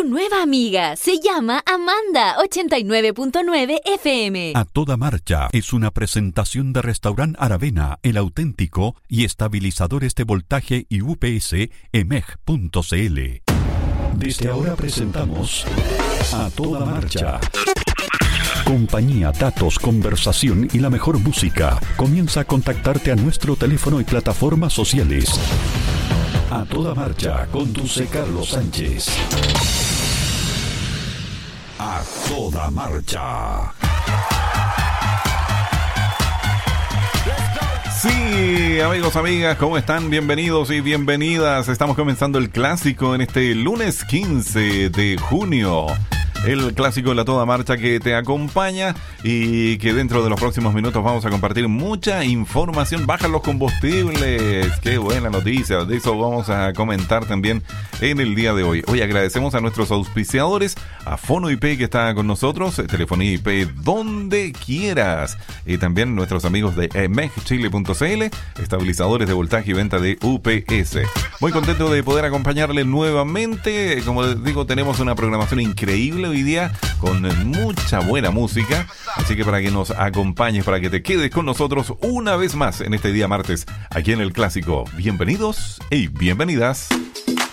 nueva amiga. Se llama Amanda, 89.9 FM. A Toda Marcha es una presentación de Restaurant Aravena, El Auténtico y estabilizadores de voltaje y UPS emeg.cl. Desde ahora presentamos A Toda Marcha. Compañía, datos, conversación y la mejor música. Comienza a contactarte a nuestro teléfono y plataformas sociales. A Toda Marcha, conduce Carlos Sánchez. A Toda Marcha. Sí, amigos, amigas, ¿cómo están? Bienvenidos y bienvenidas. Estamos comenzando el clásico en este lunes 15 de junio. El clásico de La Toda Marcha que te acompaña y que dentro de los próximos minutos vamos a compartir mucha información. Bajan los combustibles, qué buena noticia, de eso vamos a comentar también en el día de hoy. Hoy agradecemos a nuestros auspiciadores, a Fono IP que está con nosotros, telefonía IP donde quieras, y también nuestros amigos de emegchile.cl, estabilizadores de voltaje y venta de UPS. Muy contento de poder acompañarle nuevamente. Como les digo, tenemos una programación increíble hoy día con mucha buena música, así que para que nos acompañes, para que te quedes con nosotros una vez más en este día martes aquí en el clásico, bienvenidos y bienvenidas.